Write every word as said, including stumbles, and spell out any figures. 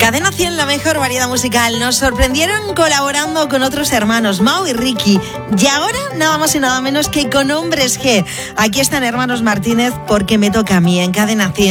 Cadena cien, la mejor variedad musical. Nos sorprendieron colaborando con otros hermanos, Mau y Ricky. Y ahora nada más y nada menos que con Hombres G. Aquí están Hermanos Martínez, porque me toca a mí en Cadena cien.